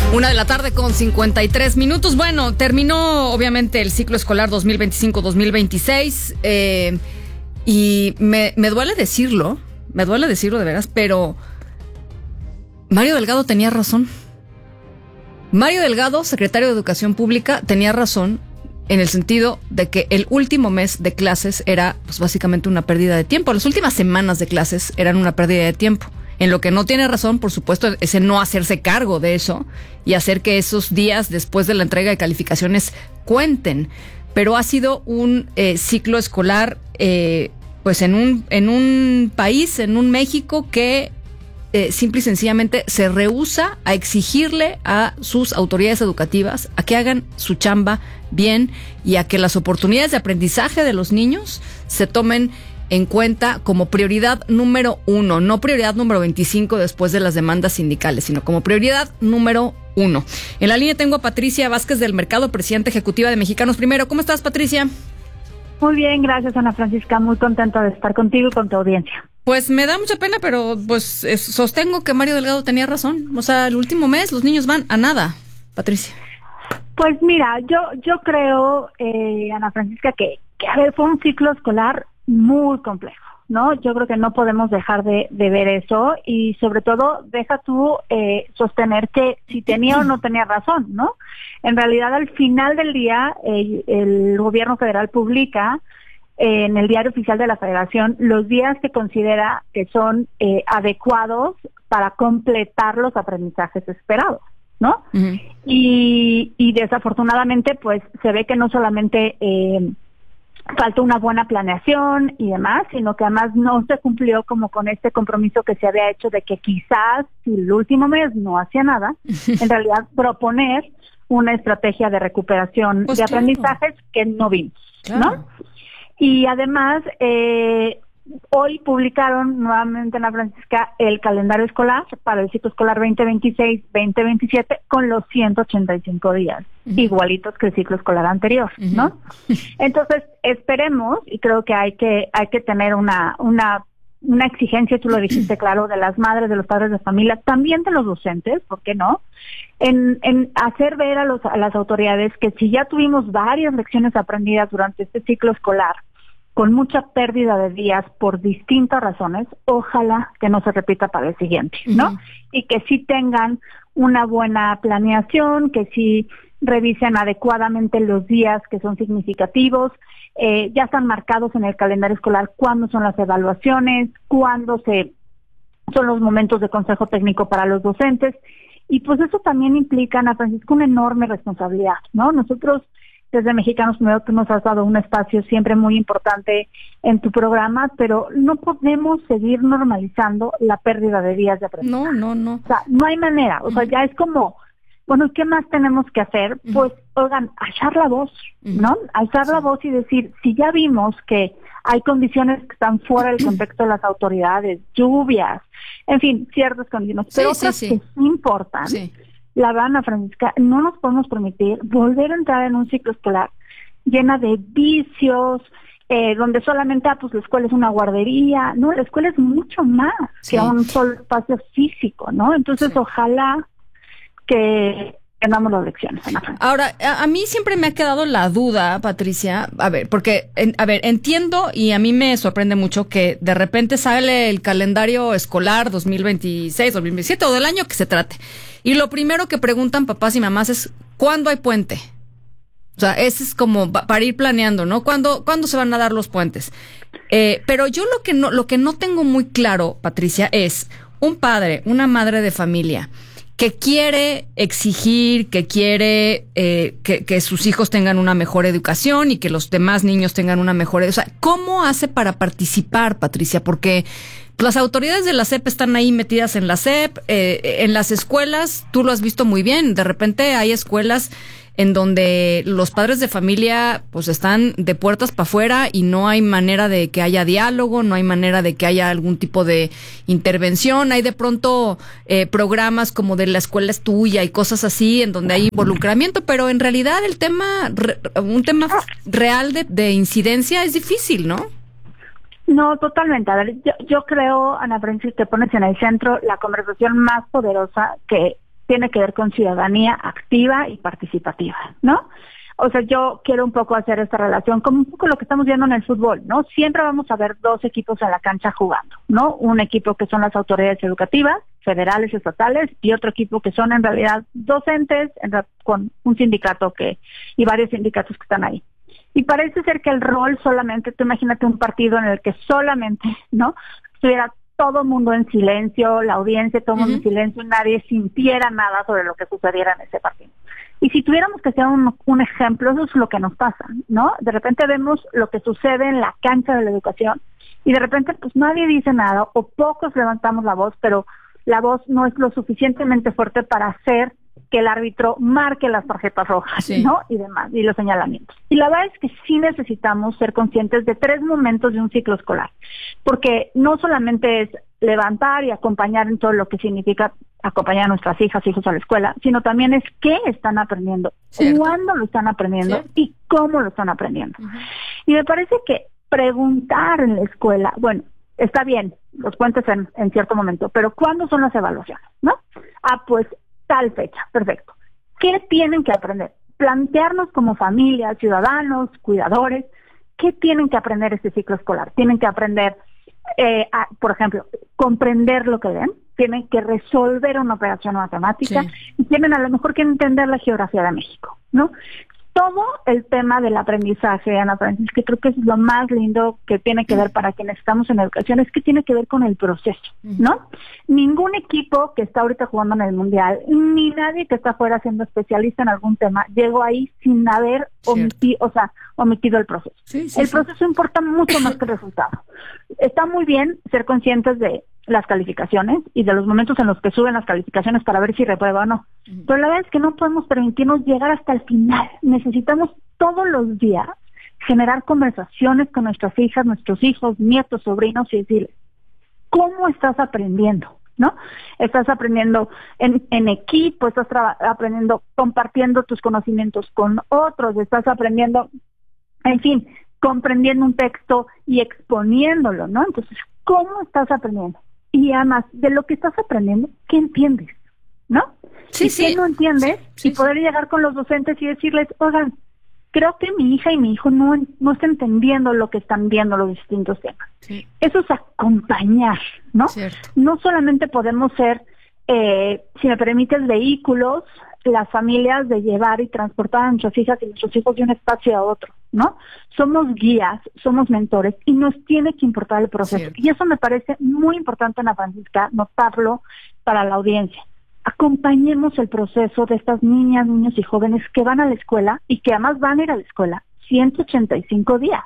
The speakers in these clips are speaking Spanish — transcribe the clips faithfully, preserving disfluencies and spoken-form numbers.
Una de la tarde con cincuenta y tres minutos. Bueno, terminó obviamente el ciclo escolar dos mil veinticinco dos mil veintiséis eh, y me, me duele decirlo, me duele decirlo de veras, pero Mario Delgado tenía razón. Mario Delgado, secretario de Educación Pública, tenía razón en el sentido de que el último mes de clases era pues básicamente una pérdida de tiempo. Las últimas semanas de clases eran una pérdida de tiempo. En lo que no tiene razón, por supuesto, es en no hacerse cargo de eso y hacer que esos días después de la entrega de calificaciones cuenten. Pero ha sido un eh, ciclo escolar, eh, pues en un en un país, en un México que eh, simple y sencillamente se rehúsa a exigirle a sus autoridades educativas a que hagan su chamba bien y a que las oportunidades de aprendizaje de los niños se tomen en cuenta como prioridad número uno, no prioridad número veinticinco después de las demandas sindicales, sino como prioridad número uno. En la línea tengo a Patricia Vázquez del Mercado, presidenta ejecutiva de Mexicanos Primero. ¿Cómo estás, Patricia? Muy bien, gracias, Ana Francisca. Muy contenta de estar contigo y con tu audiencia. Pues me da mucha pena, pero pues es, sostengo que Mario Delgado tenía razón. O sea, el último mes los niños van a nada, Patricia. Pues mira, yo yo creo, eh, Ana Francisca, que, que a ver, fue un ciclo escolar muy complejo, ¿no? Yo creo que no podemos dejar de, de ver eso y sobre todo deja tú eh, sostener que si tenía o no tenía razón, ¿no? En realidad al final del día eh, el gobierno federal publica eh, en el Diario Oficial de la Federación los días que considera que son eh, adecuados para completar los aprendizajes esperados, ¿no? Uh-huh. Y, y desafortunadamente pues se ve que no solamente eh, faltó una buena planeación y demás, sino que además no se cumplió como con este compromiso que se había hecho de que quizás si el último mes no hacía nada, en realidad proponer una estrategia de recuperación pues de claro. aprendizajes que no vimos, claro. ¿no? Y además, eh, hoy publicaron nuevamente en la Francisca el calendario escolar para el ciclo escolar veinte veintiséis veinte veintisiete con los ciento ochenta y cinco días, uh-huh. igualitos que el ciclo escolar anterior, uh-huh. ¿no? Entonces, esperemos, y creo que hay que hay que tener una una una exigencia, tú lo dijiste claro, de las madres, de los padres de familia, también de los docentes, ¿por qué no? En, en hacer ver a, los, a las autoridades que si ya tuvimos varias lecciones aprendidas durante este ciclo escolar, con mucha pérdida de días por distintas razones, ojalá que no se repita para el siguiente, ¿no? Uh-huh. Y que sí tengan una buena planeación, que sí revisen adecuadamente los días que son significativos, eh, ya están marcados en el calendario escolar cuándo son las evaluaciones, cuándo se son los momentos de consejo técnico para los docentes, y pues eso también implica, Ana Francisca, una enorme responsabilidad, ¿no? Nosotros desde Mexicanos Primero que nos has dado un espacio siempre muy importante en tu programa, pero no podemos seguir normalizando la pérdida de días de aprendizaje. No, no, no. O sea, no hay manera. O sea, ya es como, bueno, ¿qué más tenemos que hacer? Pues, oigan, alzar la voz, ¿no? Alzar sí. la voz y decir, si ya vimos que hay condiciones que están fuera del contexto de las autoridades, lluvias, en fin, ciertas condiciones, pero sí, otras sí, sí. que sí importan. Sí. La verdad, Ana Francisca, no nos podemos permitir volver a entrar en un ciclo escolar llena de vicios, eh, donde solamente, ah, pues la escuela es una guardería. No, la escuela es mucho más sí. que un solo espacio físico, ¿no? Entonces, sí. ojalá que tengamos las lecciones, Ana Francisca. Ahora, a, a mí siempre me ha quedado la duda, Patricia, a ver, porque, en, a ver, entiendo y a mí me sorprende mucho que de repente sale el calendario escolar dos mil veintiséis, dos mil veintisiete o del año que se trate. Y lo primero que preguntan papás y mamás es, ¿cuándo hay puente? O sea, ese es como para ir planeando, ¿no? ¿Cuándo, ¿cuándo se van a dar los puentes? Eh, pero yo lo que no, lo que no tengo muy claro, Patricia, es un padre, una madre de familia que quiere exigir, que quiere eh, que, que sus hijos tengan una mejor educación y que los demás niños tengan una mejor educación. O sea, ¿cómo hace para participar, Patricia? Porque las autoridades de la S E P están ahí metidas en la S E P, eh, en las escuelas, tú lo has visto muy bien, de repente hay escuelas en donde los padres de familia pues están de puertas para afuera y no hay manera de que haya diálogo, no hay manera de que haya algún tipo de intervención, hay de pronto eh, programas como de la escuela es tuya y cosas así en donde hay involucramiento, pero en realidad el tema, un tema real de, de incidencia es difícil, ¿no? No, totalmente. A ver, yo, yo creo, Ana Francisca, que pones en el centro la conversación más poderosa que tiene que ver con ciudadanía activa y participativa, ¿no? O sea, yo quiero un poco hacer esta relación como un poco lo que estamos viendo en el fútbol, ¿no? Siempre vamos a ver dos equipos en la cancha jugando, ¿no? Un equipo que son las autoridades educativas, federales, estatales, y otro equipo que son en realidad docentes en, con un sindicato que y varios sindicatos que están ahí. Y parece ser que el rol solamente, tú imagínate un partido en el que solamente, ¿no? Estuviera todo el mundo en silencio, la audiencia, todo el mundo uh-huh. en silencio, nadie sintiera nada sobre lo que sucediera en ese partido. Y si tuviéramos que hacer un, un ejemplo, eso es lo que nos pasa, ¿no? De repente vemos lo que sucede en la cancha de la educación y de repente pues nadie dice nada o pocos levantamos la voz, pero la voz no es lo suficientemente fuerte para hacer que el árbitro marque las tarjetas rojas, sí. ¿no? Y demás, y los señalamientos. Y la verdad es que sí necesitamos ser conscientes de tres momentos de un ciclo escolar, porque no solamente es levantar y acompañar en todo lo que significa acompañar a nuestras hijas, hijos a la escuela, sino también es qué están aprendiendo, Cierto. cuándo lo están aprendiendo Cierto. y cómo lo están aprendiendo. Uh-huh. Y me parece que preguntar en la escuela, bueno, está bien, los cuentes en, en cierto momento, pero ¿cuándo son las evaluaciones? ¿No? Ah, pues tal fecha, perfecto. ¿Qué tienen que aprender? Plantearnos como familia, ciudadanos, cuidadores, ¿qué tienen que aprender este ciclo escolar? Tienen que aprender, eh, a, por ejemplo, comprender lo que ven, tienen que resolver una operación matemática sí. y tienen a lo mejor que entender la geografía de México, ¿no? Todo el tema del aprendizaje, Ana Francisca, que creo que es lo más lindo que tiene que ver para quienes estamos en educación, es que tiene que ver con el proceso, ¿no? Ningún equipo que está ahorita jugando en el Mundial, ni nadie que está afuera siendo especialista en algún tema, llegó ahí sin haber omitido, o sea, omitido el proceso. Sí, sí, el sí. proceso importa mucho más que el resultado. Está muy bien ser conscientes de las calificaciones y de los momentos en los que suben las calificaciones para ver si reprueba o no. Uh-huh. Pero la verdad es que no podemos permitirnos llegar hasta el final. Necesitamos todos los días generar conversaciones con nuestras hijas, nuestros hijos, nietos, sobrinos y decirles, ¿cómo estás aprendiendo? ¿No? Estás aprendiendo en, en equipo, estás traba- aprendiendo compartiendo tus conocimientos con otros, estás aprendiendo, en fin, comprendiendo un texto y exponiéndolo, ¿no? Entonces, ¿cómo estás aprendiendo? Y además, de lo que estás aprendiendo, ¿qué entiendes? ¿No? Sí, ¿Y sí. qué no entiendes? Sí, y poder sí. llegar con los docentes y decirles, oigan, creo que mi hija y mi hijo no, no están entendiendo lo que están viendo los distintos temas. Sí. Eso es acompañar, ¿no? Cierto. No solamente podemos ser, eh, si me permites, vehículos, las familias de llevar y transportar a nuestras hijas y nuestros hijos de un espacio a otro, ¿no? Somos guías, somos mentores y nos tiene que importar el proceso. Cierto. Y eso me parece muy importante, Ana Francisca, notarlo para la audiencia. Acompañemos el proceso de estas niñas, niños y jóvenes que van a la escuela y que además van a ir a la escuela ciento ochenta y cinco días,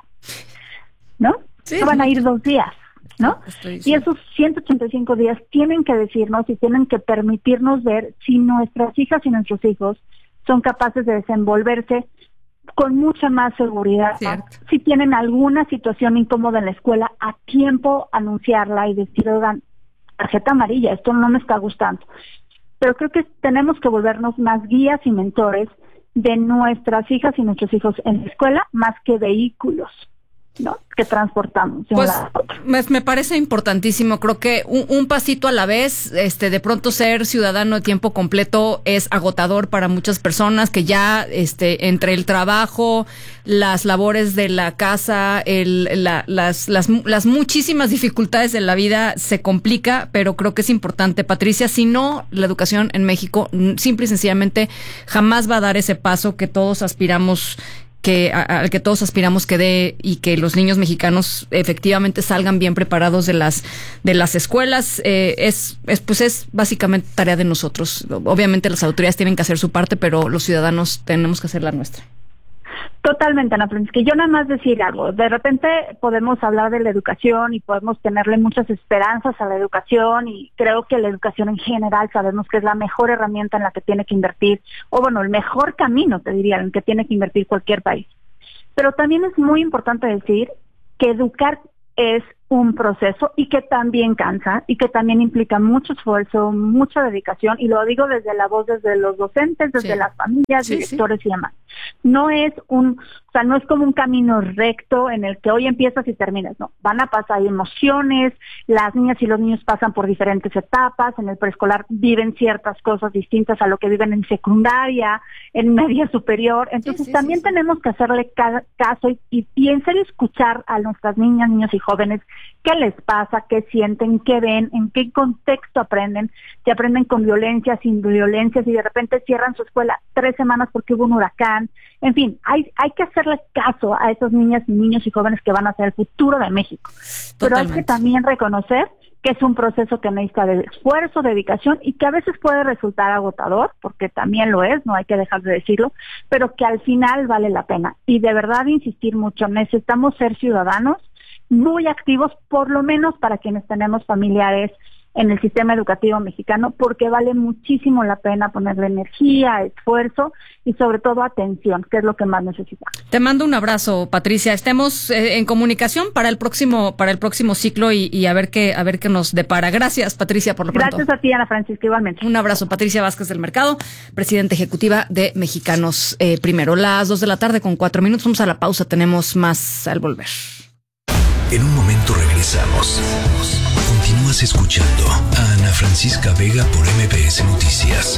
¿no? Sí. No van a ir dos días, ¿no? Y esos ciento ochenta y cinco días tienen que decirnos y tienen que permitirnos ver si nuestras hijas y nuestros hijos son capaces de desenvolverse con mucha más seguridad. Cierto. Si tienen alguna situación incómoda en la escuela, a tiempo anunciarla y decir, oigan, tarjeta amarilla, esto no me está gustando. Pero creo que tenemos que volvernos más guías y mentores de nuestras hijas y nuestros hijos en la escuela, más que vehículos, ¿no? Que transportamos. Pues me, me parece importantísimo. Creo que un, un pasito a la vez, este, de pronto ser ciudadano de tiempo completo es agotador para muchas personas que ya, este, entre el trabajo, las labores de la casa, el, la, las, las, las muchísimas dificultades de la vida se complica, pero creo que es importante, Patricia. Si no, la educación en México simple y sencillamente jamás va a dar ese paso que todos aspiramos que al que todos aspiramos que dé y que los niños mexicanos efectivamente salgan bien preparados de las de las escuelas. Eh, es, es pues es básicamente tarea de nosotros. Obviamente las autoridades tienen que hacer su parte, pero los ciudadanos tenemos que hacer la nuestra. Totalmente, Ana Francisca. Yo nada más decir algo. De repente podemos hablar de la educación y podemos tenerle muchas esperanzas a la educación y creo que la educación en general sabemos que es la mejor herramienta en la que tiene que invertir, o bueno, el mejor camino, te diría, en que tiene que invertir cualquier país. Pero también es muy importante decir que educar es un proceso y que también cansa y que también implica mucho esfuerzo, mucha dedicación, y lo digo desde la voz, desde los docentes, desde sí. las familias, sí, directores sí. y demás. No es un, o sea, no es como un camino recto en el que hoy empiezas y terminas, no. Van a pasar emociones, las niñas y los niños pasan por diferentes etapas, en el preescolar viven ciertas cosas distintas a lo que viven en secundaria, en media superior, entonces sí, sí, también sí, sí. tenemos que hacerle ca- caso y, y, y en serio escuchar a nuestras niñas, niños y jóvenes qué les pasa, qué sienten, qué ven, en qué contexto aprenden, si aprenden con violencia, sin violencia, si de repente cierran su escuela tres semanas porque hubo un huracán. En fin, hay hay que hacerle caso a esos niñas y niños y jóvenes que van a ser el futuro de México. Totalmente. Pero hay que también reconocer que es un proceso que necesita de esfuerzo, dedicación y que a veces puede resultar agotador, porque también lo es, no hay que dejar de decirlo, pero que al final vale la pena. Y de verdad insistir mucho, necesitamos ser ciudadanos muy activos, por lo menos para quienes tenemos familiares en el sistema educativo mexicano, porque vale muchísimo la pena ponerle energía, esfuerzo y sobre todo atención, que es lo que más necesitamos. Te mando un abrazo, Patricia. Estemos eh, en comunicación para el próximo para el próximo ciclo y, y a ver qué a ver qué nos depara. Gracias, Patricia, por lo pronto. Gracias a ti, Ana Francisca, igualmente. Un abrazo, Patricia Vázquez del Mercado, presidenta ejecutiva de Mexicanos eh, Primero. Las dos de la tarde con cuatro minutos. Vamos a la pausa. Tenemos más al volver. En un momento regresamos. Continúas escuchando a Ana Francisca Vega por M B S Noticias.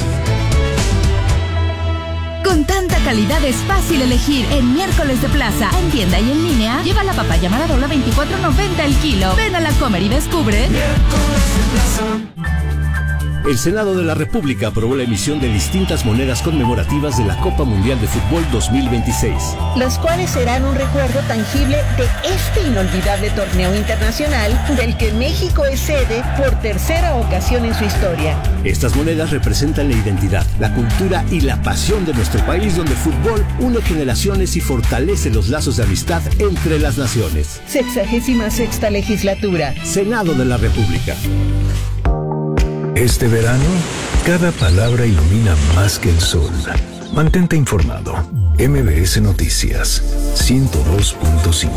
Con tanta calidad es fácil elegir en Miércoles de Plaza. En tienda y en línea, lleva la papaya Maradona a veinticuatro noventa el kilo. Ven a la Comer y descubre. Miércoles de Plaza. El Senado de la República aprobó la emisión de distintas monedas conmemorativas de la Copa Mundial de Fútbol dos mil veintiséis. Las cuales serán un recuerdo tangible de este inolvidable torneo internacional del que México es sede por tercera ocasión en su historia. Estas monedas representan la identidad, la cultura y la pasión de nuestro país, donde el fútbol une generaciones y fortalece los lazos de amistad entre las naciones. Sexagésima sexta legislatura. Senado de la República. Este verano, cada palabra ilumina más que el sol. Mantente informado. M B S Noticias ciento dos punto cinco.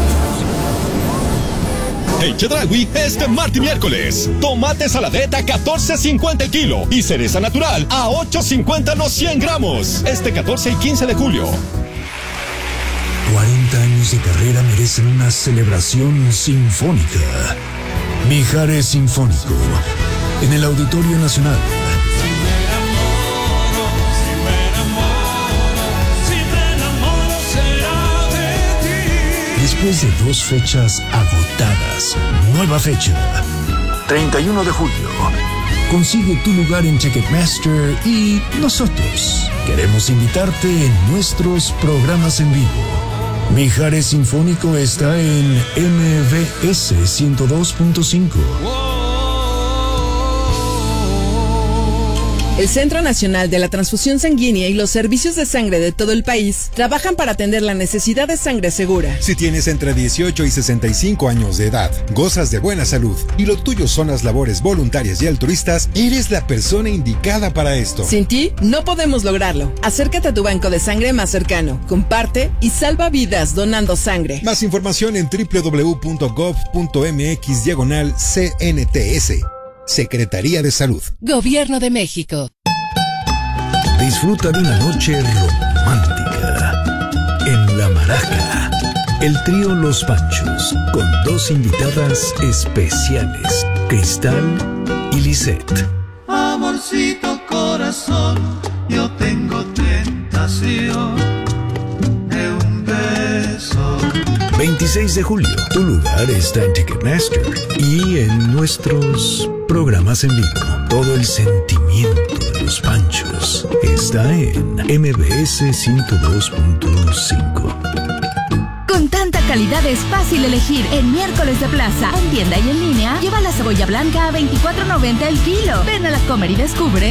En Chedraui, este martes y miércoles, tomate saladeta a catorce cincuenta el kilo y cereza natural a ocho cincuenta los cien gramos. Este catorce y quince de julio. cuarenta años de carrera merecen una celebración sinfónica. Mijares Sinfónico, en el Auditorio Nacional. Después de dos fechas agotadas, nueva fecha, treinta y uno de julio. Consigue tu lugar en Ticketmaster y nosotros queremos invitarte en nuestros programas en vivo. Mijares Sinfónico está en M B S ciento dos punto cinco. El Centro Nacional de la Transfusión Sanguínea y los servicios de sangre de todo el país trabajan para atender la necesidad de sangre segura. Si tienes entre dieciocho y sesenta y cinco años de edad, gozas de buena salud y lo tuyo son las labores voluntarias y altruistas, eres la persona indicada para esto. Sin ti, no podemos lograrlo. Acércate a tu banco de sangre más cercano, comparte y salva vidas donando sangre. Más información en doble u doble u doble u punto gov punto m x diagonal C N T S. Secretaría de Salud. Gobierno de México. Disfruta de una noche romántica en La Maraca. El trío Los Panchos, con dos invitadas especiales, Cristal y Lisette. Amorcito corazón, yo tengo tentación de un beso. veintiséis de julio, tu lugar está en Ticketmaster y en nuestros programas en vivo. Todo el sentimiento de Los Panchos está en M B S ciento dos punto cinco. Con tanta calidad es fácil elegir en Miércoles de Plaza. En tienda y en línea, lleva la cebolla blanca a veinticuatro noventa el kilo. Ven a la Comer y descubre.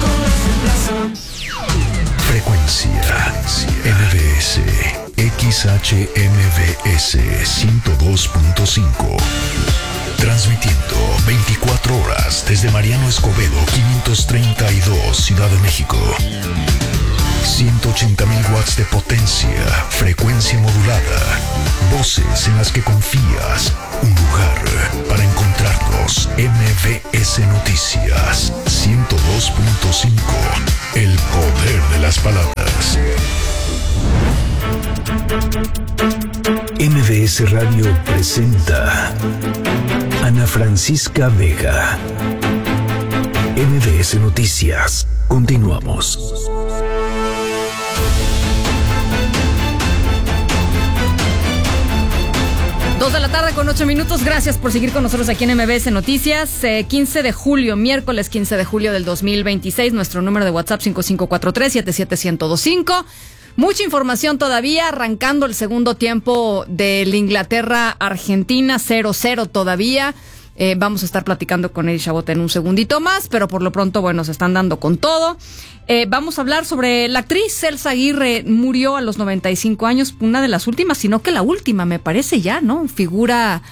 Frecuencia M B S X H M V S ciento dos punto cinco. Transmitiendo veinticuatro horas desde Mariano Escobedo quinientos treinta y dos, Ciudad de México. ciento ochenta mil watts de potencia, frecuencia modulada. Voces en las que confías. Un lugar para encontrarnos. M V S Noticias ciento dos punto cinco. El poder de las palabras. M V S Radio presenta Ana Francisca Vega. M V S Noticias. Continuamos. Dos de la tarde con ocho minutos. Gracias por seguir con nosotros aquí en M V S Noticias. Eh, quince de julio, miércoles quince de julio del dos mil veintiséis. Nuestro número de WhatsApp cinco cinco cuatro tres, siete siete uno cero dos cinco. Mucha información todavía, arrancando el segundo tiempo del Inglaterra-Argentina, cero cero todavía. Eh, vamos a estar platicando con Eddie Chabot en un segundito más, pero por lo pronto, bueno, se están dando con todo. Eh, vamos a hablar sobre la actriz Elsa Aguirre. Murió a los noventa y cinco años, una de las últimas, sino que la última, me parece ya, ¿no? Figura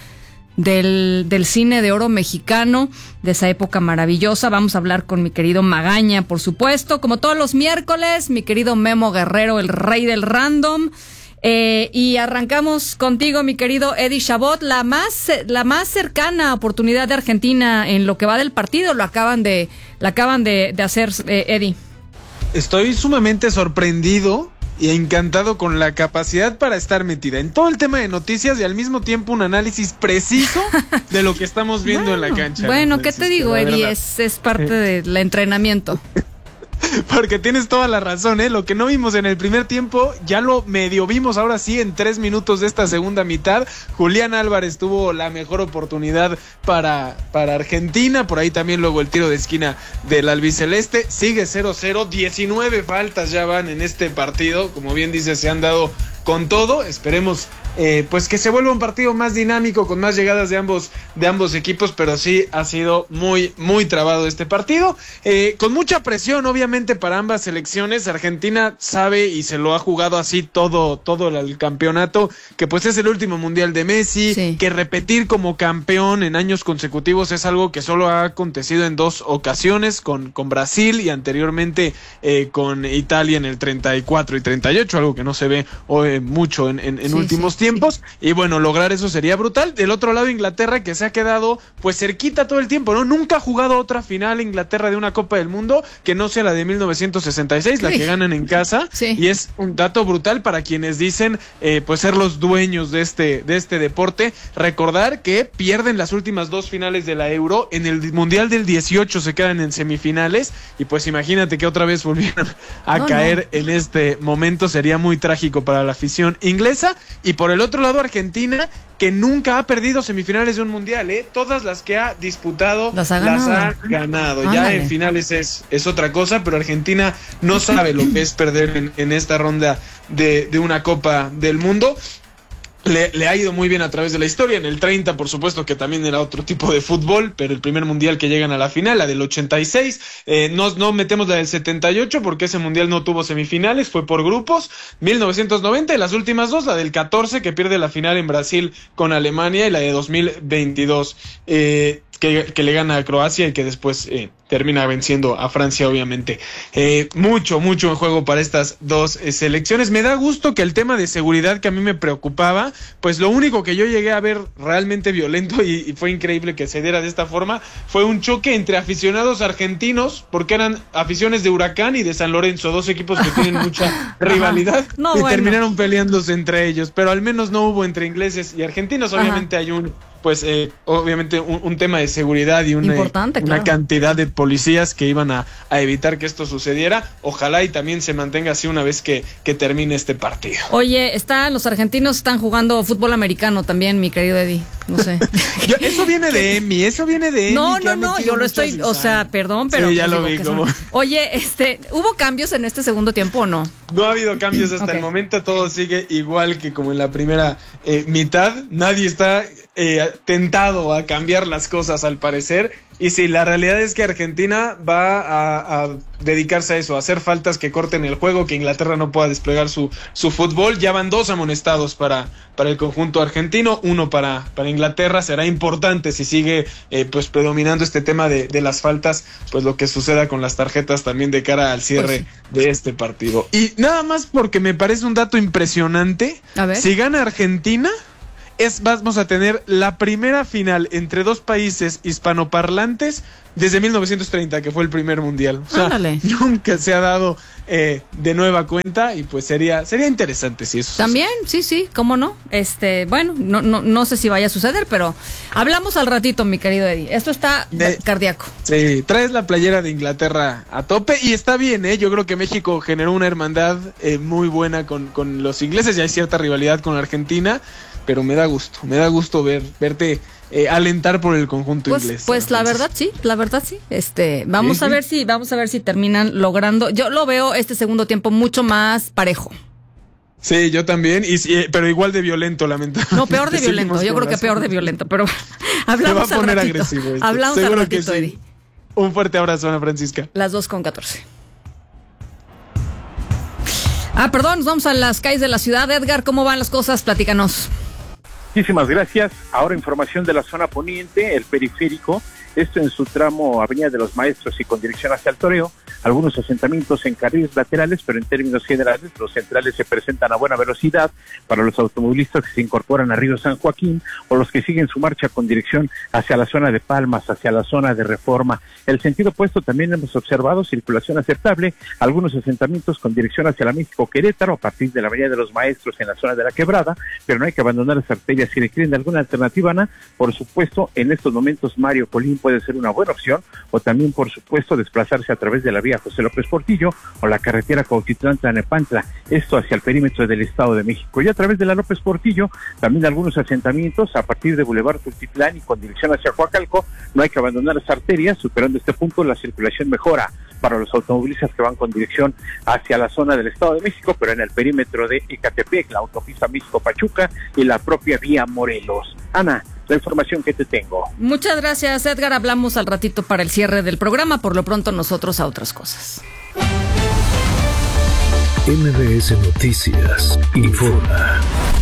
del, del cine de oro mexicano, de esa época maravillosa. Vamos a hablar con mi querido Magaña, por supuesto, como todos los miércoles, mi querido Memo Guerrero, el rey del random. Eh, y arrancamos contigo, mi querido Eddie Chabot, la más la más cercana oportunidad de Argentina en lo que va del partido. Lo acaban de la acaban de, de hacer, eh, Eddie. Estoy sumamente sorprendido y encantado con la capacidad para estar metida en todo el tema de noticias y al mismo tiempo un análisis preciso de lo que estamos viendo bueno, en la cancha. Bueno, ¿qué te digo, Eddie? Es, es parte del entrenamiento. Porque tienes toda la razón, ¿eh? Lo que no vimos en el primer tiempo, ya lo medio vimos ahora sí en tres minutos de esta segunda mitad. Julián Álvarez tuvo la mejor oportunidad para, para Argentina, por ahí también luego el tiro de esquina del albiceleste. Sigue cero cero, diecinueve faltas ya van en este partido, como bien dice, se han dado con todo. Esperemos eh, pues que se vuelva un partido más dinámico, con más llegadas de ambos de ambos equipos, pero sí ha sido muy muy trabado este partido, eh, con mucha presión obviamente para ambas selecciones. Argentina sabe y se lo ha jugado así todo todo el campeonato, que pues es el último mundial de Messi, sí. Que repetir como campeón en años consecutivos es algo que solo ha acontecido en dos ocasiones, con, con Brasil y anteriormente eh, con Italia en el treinta y cuatro y treinta y ocho, algo que no se ve hoy mucho en, en, en sí, últimos sí, tiempos, sí. Y bueno, lograr eso sería brutal. Del otro lado, Inglaterra, que se ha quedado pues cerquita todo el tiempo, ¿no? Nunca ha jugado otra final Inglaterra de una Copa del Mundo que no sea la de mil novecientos sesenta y seis, sí. La que ganan en casa, sí. Y es un dato brutal para quienes dicen eh, pues ser los dueños de este, de este deporte. Recordar que pierden las últimas dos finales de la Euro, en el Mundial del dieciocho se quedan en semifinales, y pues imagínate que otra vez volvieron a no, caer no. en este momento. Sería muy trágico para la afición inglesa. Y por el otro lado, Argentina, que nunca ha perdido semifinales de un mundial, ¿eh? Todas las que ha disputado las ha ganado, las ha ganado. Ah, ya vale. En finales es, es otra cosa, pero Argentina no sabe lo que es perder en, en esta ronda de, de una Copa del Mundo. Le, le ha ido muy bien a través de la historia. En el treinta, por supuesto, que también era otro tipo de fútbol, pero el primer mundial que llegan a la final, la del ochenta y seis, eh, no, no metemos la del setenta y ocho porque ese mundial no tuvo semifinales, fue por grupos. Mil novecientos noventa y las últimas dos, la del catorce, que pierde la final en Brasil con Alemania, y la de dos mil veintidós, eh, que, que le gana a Croacia y que después eh, termina venciendo a Francia, obviamente. Eh, mucho, mucho en juego para estas dos eh, selecciones. Me da gusto que el tema de seguridad, que a mí me preocupaba, pues lo único que yo llegué a ver realmente violento, y, y fue increíble que se diera de esta forma, fue un choque entre aficionados argentinos, porque eran aficiones de Huracán y de San Lorenzo, dos equipos que tienen mucha rivalidad, no, y bueno. terminaron peleándose entre ellos, pero al menos no hubo entre ingleses y argentinos. Obviamente Ajá. hay un pues eh, obviamente un, un tema de seguridad y una, Importante, una claro. cantidad de policías que iban a, a evitar que esto sucediera. Ojalá y también se mantenga así una vez que, que termine este partido. Oye, están los argentinos están jugando fútbol americano también, mi querido Eddie. No sé. Yo, eso viene de Emi, eso viene de Emi. No, no, no, yo lo estoy, o sea, perdón, pero sí, ya pues lo vi como. Son... Oye, este, ¿hubo cambios en este segundo tiempo o no? No ha habido cambios hasta okay. el momento, todo sigue igual que como en la primera eh, mitad. Nadie está eh, tentado a cambiar las cosas, al parecer. Y sí, la realidad es que Argentina va a, a dedicarse a eso, a hacer faltas que corten el juego, que Inglaterra no pueda desplegar su, su fútbol. Ya van dos amonestados para, para el conjunto argentino, uno para, para Inglaterra. Será importante si sigue eh, pues predominando este tema de, de las faltas, pues lo que suceda con las tarjetas también de cara al cierre pues, de este partido. Y nada más porque me parece un dato impresionante, a ver. Si gana Argentina, es vamos a tener la primera final entre dos países hispanoparlantes desde mil novecientos treinta, que fue el primer mundial. O sea, Ándale. nunca se ha dado eh, de nueva cuenta y pues sería sería interesante si eso También, sí, sí, cómo no. Este, bueno, no, no, no sé si vaya a suceder, pero hablamos al ratito, mi querido Eddie. Esto está De- cardíaco. Sí, traes la playera de Inglaterra a tope y está bien, ¿eh? Yo creo que México generó una hermandad eh, muy buena con, con los ingleses, ya hay cierta rivalidad con Argentina, pero me da gusto, me da gusto ver verte eh, alentar por el conjunto Pues, inglés. pues la Entonces, verdad sí, la verdad sí. Este, vamos Sí, a sí. ver si, vamos a ver si terminan logrando. Yo lo veo este segundo tiempo mucho más parejo. Sí, yo también, y, sí, pero igual de violento, lamentablemente. No, peor de Seguimos violento. Yo con creo que las- peor de violento, pero Se hablamos va a poner al ratito. agresivo esto. Hablamos al Seguro ratito, que sí. Eddie. Un fuerte abrazo, Ana Francisca. Las dos con catorce. Ah, perdón, nos vamos a las calles de la ciudad. Edgar, ¿cómo van las cosas? Platícanos. Muchísimas gracias. Ahora información de la zona poniente, el periférico, esto en su tramo Avenida de los Maestros y con dirección hacia el Toreo, algunos asentamientos en carriles laterales, pero en términos generales los centrales se presentan a buena velocidad para los automovilistas que se incorporan a Río San Joaquín o los que siguen su marcha con dirección hacia la zona de Palmas, hacia la zona de Reforma. El sentido opuesto también hemos observado circulación aceptable, algunos asentamientos con dirección hacia la México Querétaro a partir de la Avenida de los Maestros en la zona de la Quebrada, pero no hay que abandonar las arterias si requieren de alguna alternativa, Ana. Por supuesto, en estos momentos Mario Colín puede ser una buena opción, o también, por supuesto, desplazarse a través de la vía José López Portillo o la carretera Cuautitlán-Tlanepantla, esto hacia el perímetro del Estado de México. Y a través de la López Portillo, también algunos asentamientos a partir de Boulevard Tultitlán y con dirección hacia Coacalco. No hay que abandonar las arterias, superando este punto la circulación mejora para los automovilistas que van con dirección hacia la zona del Estado de México, pero en el perímetro de Ecatepec, la autopista México-Pachuca y la propia vía Morelos. Ana, la información que te tengo. Muchas gracias, Edgar. Hablamos al ratito para el cierre del programa. Por lo pronto, nosotros a otras cosas. M B S Noticias informa.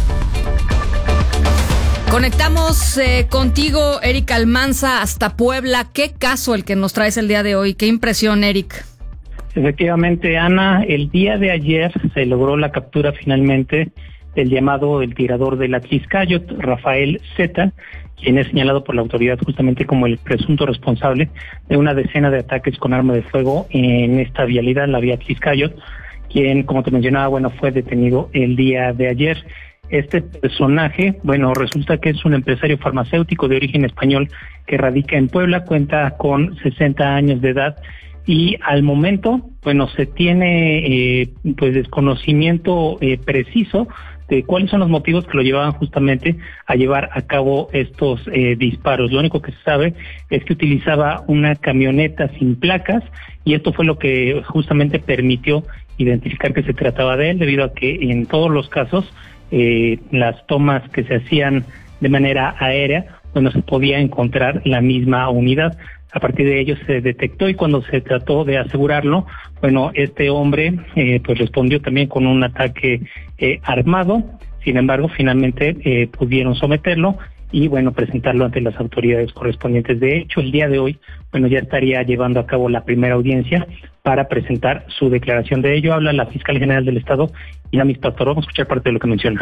Conectamos eh, contigo, Eric Almanza, hasta Puebla. ¿Qué caso el que nos traes el día de hoy? ¿Qué impresión, Eric? Efectivamente, Ana, el día de ayer se logró la captura finalmente del llamado el tirador del Atlixcáyotl, Rafael Zeta, quien es señalado por la autoridad justamente como el presunto responsable de una decena de ataques con arma de fuego en esta vialidad, la vía Atlixcáyotl, quien, como te mencionaba, bueno, fue detenido el día de ayer. Este personaje, bueno, resulta que es un empresario farmacéutico de origen español que radica en Puebla, cuenta con sesenta años de edad y al momento, bueno, se tiene eh, pues desconocimiento eh, preciso de cuáles son los motivos que lo llevaban justamente a llevar a cabo estos eh, disparos. Lo único que se sabe es que utilizaba una camioneta sin placas y esto fue lo que justamente permitió identificar que se trataba de él, debido a que en todos los casos eh, las tomas que se hacían de manera aérea, bueno, se podía encontrar la misma unidad. A partir de ello se detectó y cuando se trató de asegurarlo, bueno, este hombre eh, pues respondió también con un ataque eh, armado. Sin embargo, finalmente eh, pudieron someterlo y, bueno, presentarlo ante las autoridades correspondientes. De hecho, el día de hoy, bueno, ya estaría llevando a cabo la primera audiencia para presentar su declaración. De ello habla la fiscal general del Estado, Iramis Pastor. Vamos a escuchar parte de lo que menciona.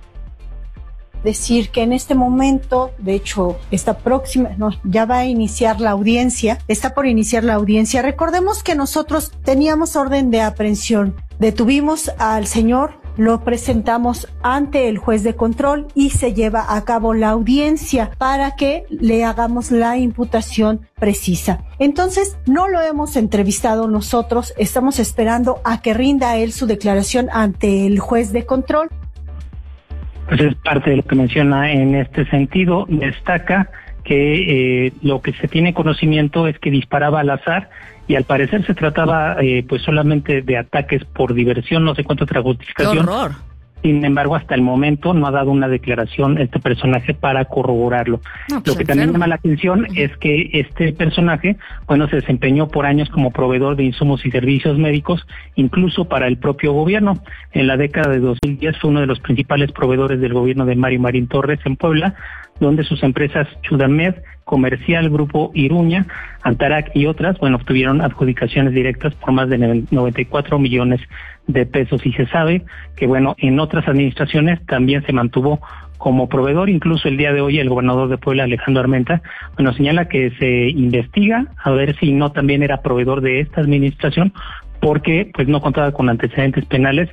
Decir que en este momento, de hecho, está próxima, no, ya va a iniciar la audiencia, está por iniciar la audiencia. Recordemos que nosotros teníamos orden de aprehensión, detuvimos al señor, lo presentamos ante el juez de control y se lleva a cabo la audiencia para que le hagamos la imputación precisa. Entonces, no lo hemos entrevistado nosotros, estamos esperando a que rinda él su declaración ante el juez de control. Pues es parte de lo que menciona en este sentido. Destaca que eh, lo que se tiene conocimiento es que disparaba al azar y al parecer se trataba eh, pues solamente de ataques por diversión, no sé cuánto otra justificación. ¡Qué horror! Sin embargo, hasta el momento no ha dado una declaración este personaje para corroborarlo. No, pues Lo que también llama la atención es que este personaje, bueno, se desempeñó por años como proveedor de insumos y servicios médicos, incluso para el propio gobierno. En la década de dos mil diez fue uno de los principales proveedores del gobierno de Mario Marín Torres en Puebla, donde sus empresas Chudamed, Comercial, Grupo Iruña, Antarac y otras, bueno, obtuvieron adjudicaciones directas por más de noventa y cuatro millones de pesos. Y se sabe que, bueno, en otras administraciones también se mantuvo como proveedor. Incluso el día de hoy el gobernador de Puebla, Alejandro Armenta, bueno, señala que se investiga a ver si no también era proveedor de esta administración, porque pues no contaba con antecedentes penales